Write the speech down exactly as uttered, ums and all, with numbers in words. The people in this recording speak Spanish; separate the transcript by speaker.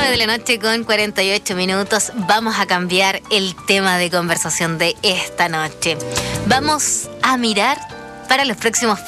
Speaker 1: nueve de la noche con cuarenta y ocho minutos. Vamos a cambiar el tema de conversación de esta noche. Vamos a mirar para los próximos